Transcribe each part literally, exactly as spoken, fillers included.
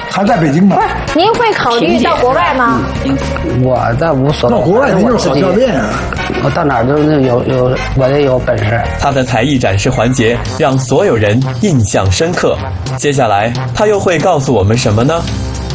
还在北京呢。 不是，您会考虑到国外吗？ 我倒无所谓。 到国外您就是好教练啊。 我到哪儿都有有，我得有本事。 他的才艺展示环节让所有人印象深刻。接下来他又会告诉我们什么呢？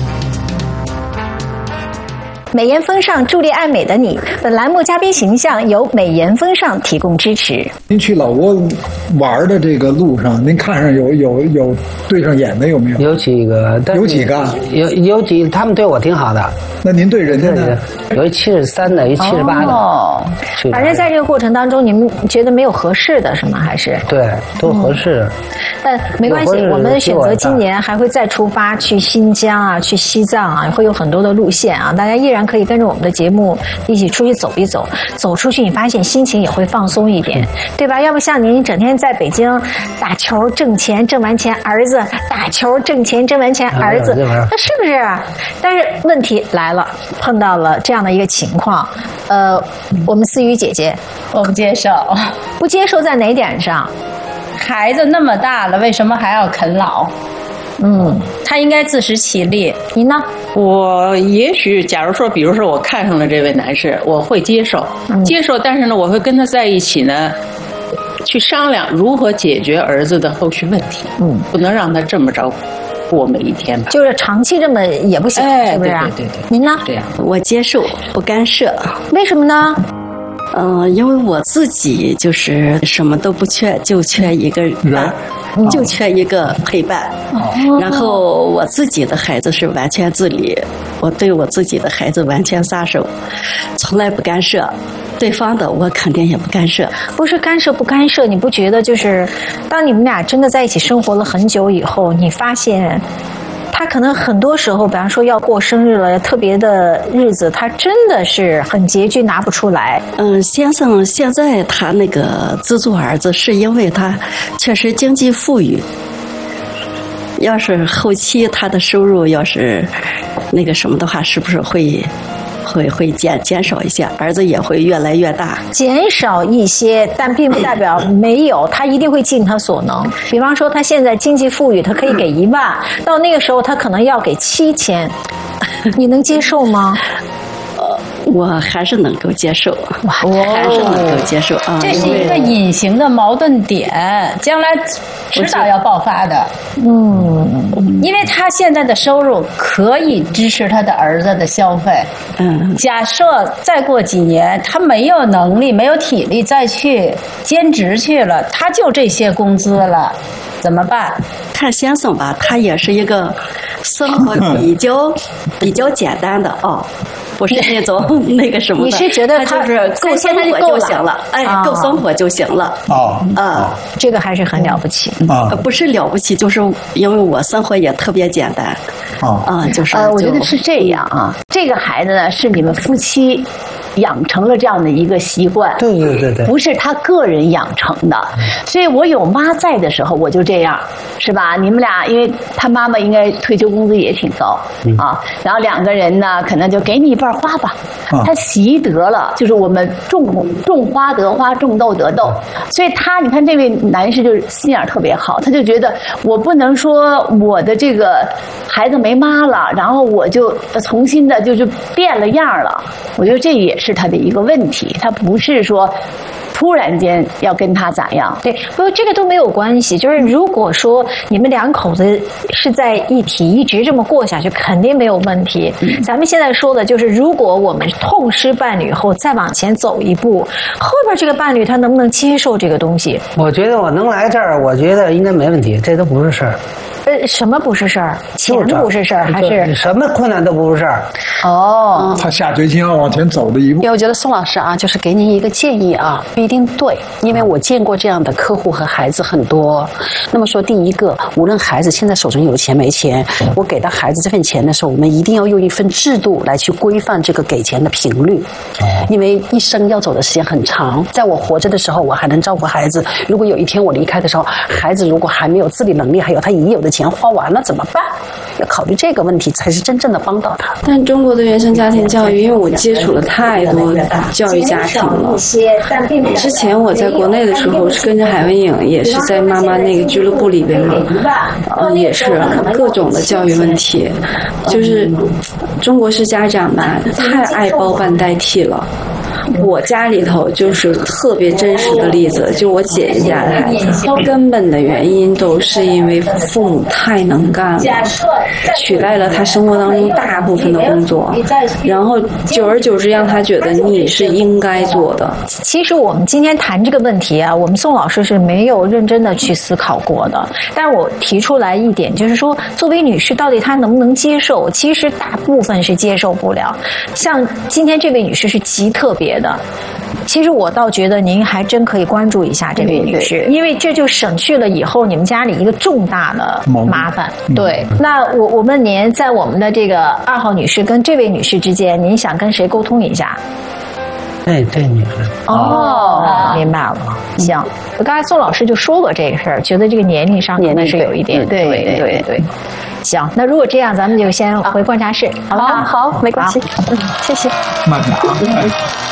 美颜风尚，助力爱美的你。本栏目嘉宾形象由美颜风尚提供支持。 您去老挝玩的这个路上，您看上有有有对上眼的有没有？ 有几个， 有几个？ 有有几，他们对我挺好的。 那您对人家呢？ 有一七十三的，一七十八的。 哦，反正在这个过程当中，你们觉得没有合适的是吗？还是对，都合适。 但没关系，我们选择今年还会再出发去新疆啊，去西藏啊，会有很多的路线啊，大家依然可以跟着我们的节目一起出去走一走，走出去你发现心情也会放松一点，对吧？要不像您整天在北京打球挣钱，挣完钱儿子打球挣钱，挣完钱儿子，那是不是？但是问题来了，碰到了这样的一个情况，呃，我们思雨姐姐， 我不接受， 不接受在哪点上？ 孩子那么大了，为什么还要啃老？嗯，他应该自食其力。 您呢？ 我也许，假如说，比如说我看上了这位男士，我会接受，嗯、接受，但是呢，我会跟他在一起呢，去商量如何解决儿子的后续问题。嗯，不能让他这么着过每一天吧。 就是长期这么也不行， 哎、 是不是？ 对对对对。 您呢？ 这样， 我接受，不干涉。 为什么呢？ 嗯、呃，因为我自己就是什么都不缺，就缺一个人，嗯、就缺一个陪伴。哦、然后我自己的孩子是完全自理，我对我自己的孩子完全撒手，从来不干涉。对方的我肯定也不干涉。 不是干涉不干涉，你不觉得就是当你们俩真的在一起生活了很久以后，你发现他可能很多时候，比方说要过生日了，特别的日子，他真的是很拮据，拿不出来。 嗯，先生现在他那个资助儿子，是因为他确实经济富裕。要是后期他的收入要是那个什么的话，是不是会会会减减少一些？儿子也会越来越大， 减少一些，但并不代表没有，他一定会尽他所能。比方说，他现在经济富裕，他可以给一万，到那个时候他可能要给七千，你能接受吗？ 我还是能够接受，我还是能够接受啊。 这是一个隐形的矛盾点，将来迟早要爆发的。嗯，因为他现在的收入可以支持他的儿子的消费。嗯，假设再过几年他没有能力、没有体力再去兼职去了，他就这些工资了，怎么办？ 看先生吧，他也是一个生活比较比较简单的哦。不是那种那个什么的， 你是觉得他就是够生活就行了，哎，啊、够生活就行了。 哦， 啊， 这个还是很了不起啊，不是了不起，就是因为我生活也特别简单。 啊啊，就是呃，我觉得是这样啊，这个孩子呢是你们夫妻养成了这样的一个习惯， 对对对对， 不是他个人养成的。所以我有妈在的时候，我就这样，是吧？你们俩，因为他妈妈应该退休工资也挺高、嗯、啊，然后两个人呢，可能就给你一半花吧。啊、他习得了，就是我们种种花得花，种豆得豆。所以他，你看这位男士就是心眼特别好，他就觉得我不能说我的这个孩子没妈了，然后我就重新的就是变了样了。我觉得这也是他的一个问题，他不是说突然间要跟他咋样。 对，不过这个都没有关系。就是如果说你们两口子是在一起，一直这么过下去，肯定没有问题。嗯、咱们现在说的就是，如果我们痛失伴侣后再往前走一步，后边这个伴侣他能不能接受这个东西？ 我觉得我能来这儿，我觉得应该没问题，这都不是事儿。 呃，什么不是事儿？钱不是事儿，还是什么困难都不是事儿。 哦， 他下决心要往前走的一步。 因为我觉得宋老师啊，就是给你一个建议啊，不一定对，因为我见过这样的客户和孩子很多。那么说，第一个，无论孩子现在手中有钱没钱，我给到孩子这份钱的时候，我们一定要用一份制度来去规范这个给钱的频率，因为一生要走的时间很长，在我活着的时候，我还能照顾孩子。如果有一天我离开的时候，孩子如果还没有自理能力，还有他已有的钱花完了怎么办？要考虑这个问题，才是真正的帮到他。 但中国的原生家庭教育，因为我接触了太多教育家庭了。之前我在国内的时候是跟着海文颖，也是在妈妈那个俱乐部里边嘛，嗯，也是各种的教育问题，就是中国式家长吧，太爱包办代替了。我家里头就是特别真实的例子，就我姐姐家的孩子，根本的原因都是因为父母太能干了，取代了他生活当中大部分的工作，然后久而久之让他觉得你是应该做的。 其实我们今天谈这个问题啊，我们宋老师是没有认真的去思考过的。但是我提出来一点，就是说，作为女士，到底她能不能接受？其实大部分是接受不了。像今天这位女士是极特别的。其实我倒觉得您还真可以关注一下这位女士，因为这就省去了以后你们家里一个重大的麻烦。对，那我我问您，在我们的这个二号女士跟这位女士之间，您想跟谁沟通一下？ 对，这女士。 哦，明白了。行，刚才宋老师就说过这个事儿，觉得这个年龄上可能是有一点。对对对对。行，那如果这样，咱们就先回观察室，好不好？ 好，没关系。嗯，谢谢。 慢点啊。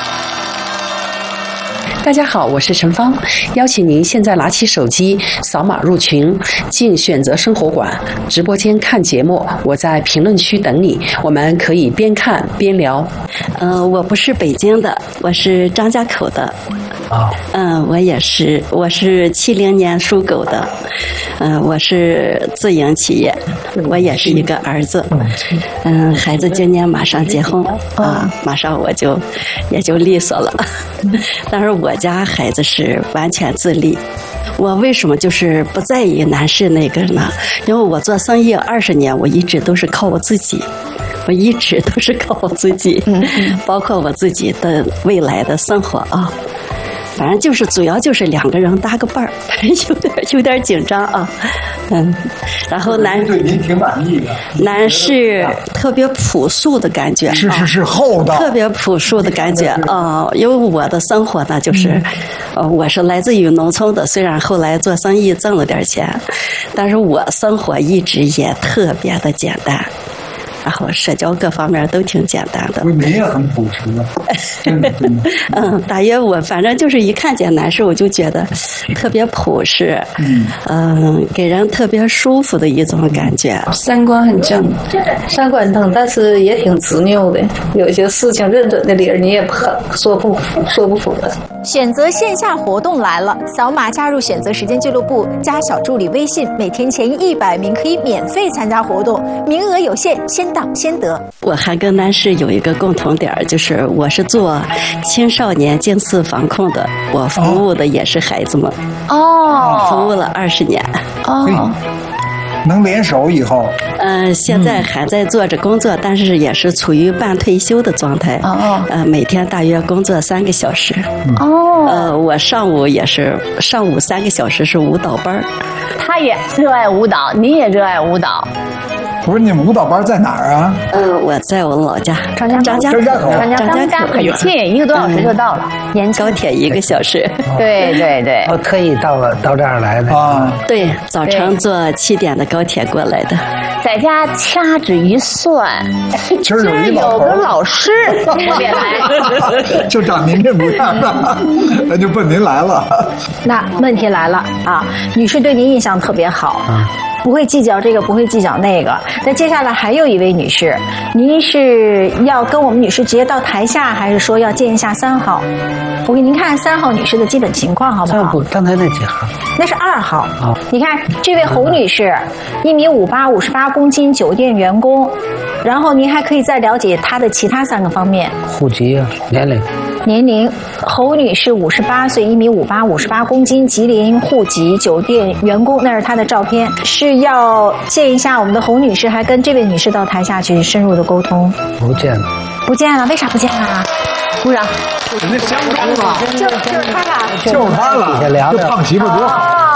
大家好，我是陈芳，邀请您现在拿起手机扫码入群，进选择生活馆直播间看节目，我在评论区等你，我们可以边看边聊。 呃，我不是北京的，我是张家口的。 啊， 嗯，我也是，我是七零年属狗的，嗯，我是自营企业，我也是一个儿子，嗯，孩子今年马上结婚啊，马上我就也就利索了，但是我家孩子是完全自立。我为什么就是不在意男士那个呢？因为我做生意二十年，我一直都是靠我自己。我一直都是靠我自己，包括我自己的未来的生活啊。反正就是主要就是两个人搭个伴儿，有点有点紧张啊，嗯，然后男对您挺满意的， 男士特别朴素的感觉， 是是是厚道， 特别朴素的感觉啊、呃，因为我的生活呢，就是，嗯、呃，我是来自于农村的，虽然后来做生意挣了点钱，但是我生活一直也特别的简单。然后社交各方面都挺简单的。 您也很朴实的，真的真的。 嗯，大约我反正就是一看见男士，我就觉得特别朴实，嗯，嗯，给人特别舒服的一种感觉。 三观很正， 三观正，但是也挺执拗的。有些事情认准的理儿，你也不说不说不服的。 选择线下活动来了，扫码加入选择时间俱乐部，加小助理微信，每天前一百名可以免费参加活动，名额有限，先到先得。 我还跟男士有一个共同点，就是我是做青少年近视防控的，我服务的也是孩子们。 哦， 服务了二十年。 哦。 能联手以后， 呃，现在还在做着工作，嗯、但是也是处于半退休的状态。哦，呃，每天大约工作三个小时。 哦， 呃，我上午也是上午三个小时是舞蹈班。 他也热爱舞蹈，你也热爱舞蹈。 不是你们舞蹈班在哪儿啊？ 嗯，我在我老家张家张家口，张家口很近，一个多小时就到了， 沿高铁一个小时。 对对对， 我特意到了到这儿来的啊。 对，早晨坐七点的高铁过来的。 在家掐指一算， 今儿有一有个老师特别来， 就长您这模样的，那就奔您来了。 那问题来了啊，女士对您印象特别好。啊，不会计较这个，不会计较那个。那接下来还有一位女士，您是要跟我们女士直接到台下，还是说要见一下三号？我给您看三号女士的基本情况，好不好？ 不，刚才那几行。 那是二号。 哦， 你看这位侯女士，一米五八，五十八公斤，酒店员工。然后您还可以再了解她的其他三个方面： 户籍啊，年龄。 年龄，侯女士五十八岁，一米五八，五十八公斤，吉林户籍，酒店员工。那是她的照片。是要见一下我们的侯女士，还跟这位女士到台下去深入的沟通？ 不见了。 不见了？为啥不见了？鼓掌。 人家相中了， 就就是她了， 就是她了，这胖媳妇多好。 哦，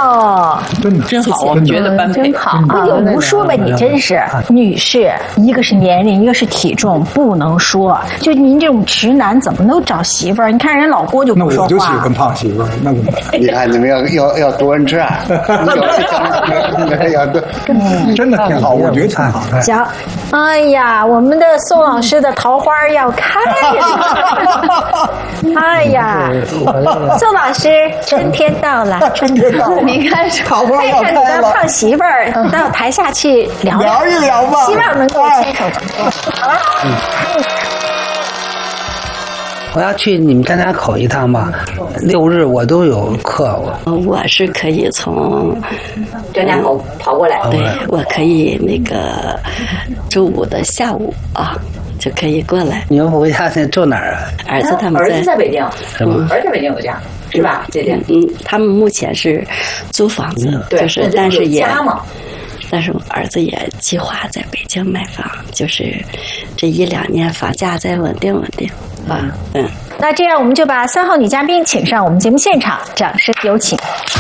哦， 真的真好，我们觉得般配真好啊！胡说吧，你真是女士，一个是年龄，一个是体重，不能说。就您这种直男怎么能找媳妇儿？你看人老郭就不说话。 那我就喜欢胖媳妇儿，那怎么办？ 你看你们要要要多人吃啊，要多， 真的挺好，我觉得挺好的。 行，哎呀，我们的宋老师的桃花要开了。哎呀，宋老师，春天到了，春天到了，你看， 桃花要开了， 带上你的胖媳妇儿到台下去聊聊一聊吧， 希望能够牵手。好了。 我要去你们张家口一趟吧，六日我都有课。 我我是可以从张家口跑过来， 对，我可以那个周五的下午啊就可以过来。 你们回家现在住哪儿啊？ 儿子他们在， 儿子在北京， 是吗？ 儿子在北京有家，是吧？姐姐， 嗯，他们目前是租房子， 对， 就是但是也。 家嘛。 但是我儿子也计划在北京买房，就是这一两年房价再稳定稳定啊。嗯， 那这样我们就把三号女嘉宾请上我们节目现场，掌声有请。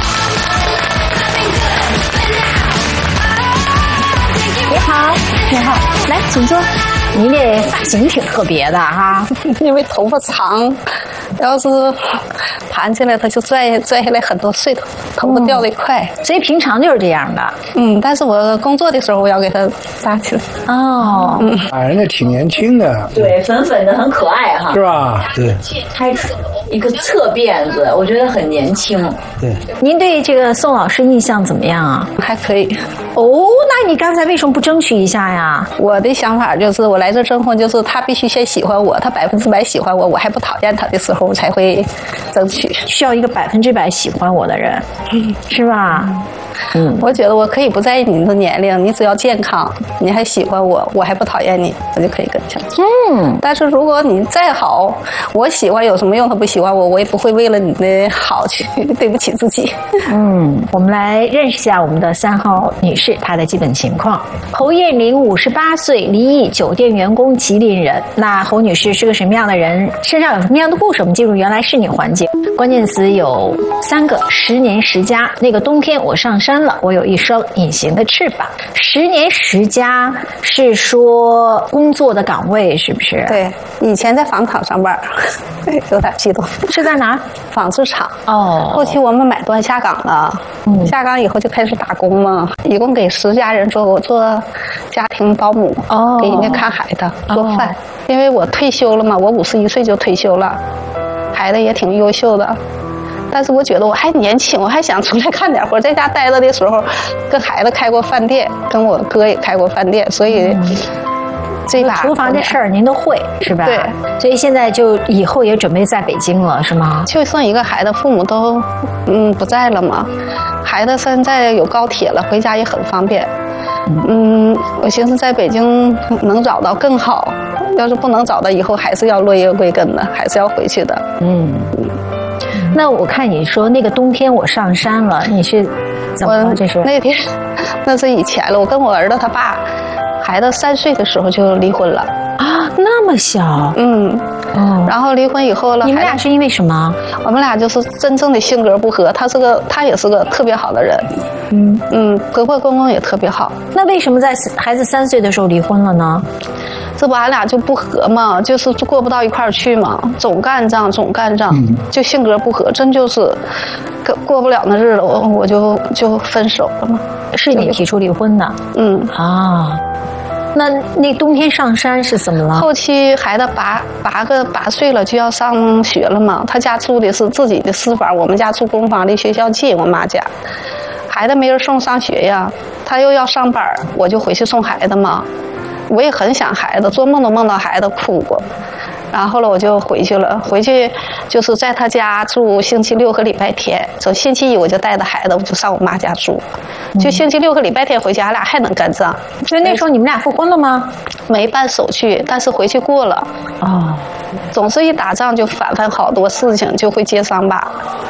你好，你好，来，请坐。您这发型挺特别的哈， 因为头发长，要是盘起来，它就拽拽下来很多碎头，头发掉得快， 嗯，所以平常就是这样的。 嗯，但是我工作的时候，我要给它扎起来。 哦， 嗯， 啊，人家挺年轻的， 对，粉粉的很可爱哈， 是吧？对， 还一个侧辫子，我觉得很年轻。 对， 您对这个宋老师印象怎么样啊？ 还可以。 哦，那你刚才为什么不争取一下呀？ 我的想法就是，我来这征婚，就是他必须先喜欢我，他百分之百喜欢我，我还不讨厌他的时候，我才会争取。 需要一个百分之百喜欢我的人，是吧？ 嗯，我觉得我可以不在意你的年龄，你只要健康，你还喜欢我，我还不讨厌你，我就可以跟你相处。 嗯， 但是如果你再好，我喜欢有什么用？他不喜欢我，我也不会为了你的好去对不起自己。 嗯，我们来认识一下我们的三号女士，她的基本情况。侯艳玲，五十八岁，离异，酒店员工，吉林人。那侯女士是个什么样的人？身上有什么样的故事？我们进入原来是你环节，关键词有三个：十年十佳。那个冬天我上山了，我有一双隐形的翅膀。十年十佳是说工作的岗位是不是？ 对，以前在纺厂上班，有点激动。 是在哪？ 纺织厂。 哦。 后期我们买断下岗了，嗯，下岗以后就开始打工嘛，一共给十家人做，我做家庭保姆，哦，给人家看孩子，做饭。哦，因为我退休了嘛，我五十一岁就退休了，孩子也挺优秀的。但是我觉得我还年轻，我还想出来干点活。在家待着的时候，跟孩子开过饭店，跟我哥也开过饭店，所以。嗯， 这把厨房的事儿您都会是吧？ 对， 所以现在就以后也准备在北京了，是吗？ 就剩一个孩子，父母都嗯不在了嘛，孩子现在有高铁了，回家也很方便。嗯，我寻思在北京能找到更好，要是不能找到，以后还是要落叶归根的，还是要回去的。 嗯，那我看你说那个冬天我上山了，你是怎么了？这是那天，那是以前了。我跟我儿子他爸。孩子三岁的时候就离婚了啊，那么小， 嗯，哦，然后离婚以后了， 你们俩是因为什么？ 我们俩就是真正的性格不合，他是个，他也是个特别好的人，嗯嗯，婆婆公公也特别好。 那为什么在孩子三岁的时候离婚了呢？ 这不俺俩就不合嘛，就是过不到一块儿去嘛，总干仗总干仗，嗯，就性格不合，真就是过过不了那日子，我我就就分手了嘛。 是你提出离婚的？ 嗯啊。那那冬天上山是怎么了？ 后期孩子八八个八岁了就要上学了嘛，他家住的是自己的私房，我们家住公房，离学校近，我妈家。孩子没人送上学呀，他又要上班，我就回去送孩子嘛。我也很想孩子，做梦都梦到孩子哭过。然后后来我就回去了，回去就是在他家住星期六和礼拜天，从星期一我就带着孩子我就上我妈家住，就星期六和礼拜天回去，俺俩还能干仗。 所以那时候你们俩复婚了吗？ 没办手续，但是回去过了。 哦， 总是一打仗就反反好多事情，就会结伤疤。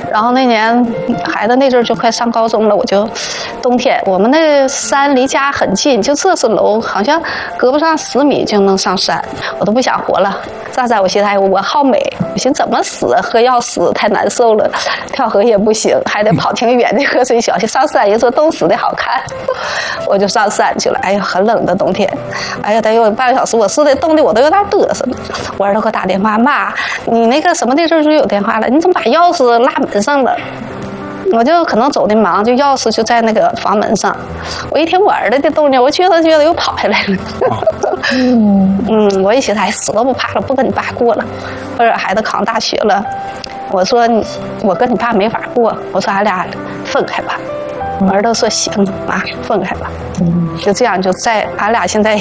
然后那年孩子那阵儿就快上高中了，我就冬天我们那山离家很近，就这是楼，好像隔不上十米就能上山，我都不想活了。上山我寻思，哎，我好美，我寻思怎么死？喝药死太难受了，跳河也不行，还得跑挺远的河水小溪。上山人说冻死的好看，我就上山去了。哎呀，很冷的冬天，哎呀，得有半个小时，我实在冻的我都有点嘚瑟了。我儿子给我打电话，妈，你那个什么那阵儿就有电话了，你怎么把钥匙落门上了？我就可能走的忙，就钥匙就在那个房门上。我一听我儿子的动静，我觉得觉得又跑下来了。嗯嗯，我一寻思，哎，死都不怕了，不跟你爸过了。或者孩子考上大学了，我说你，我跟你爸没法过，我说俺俩分开吧。我儿子说行，妈，分开吧。就这样就在俺俩现在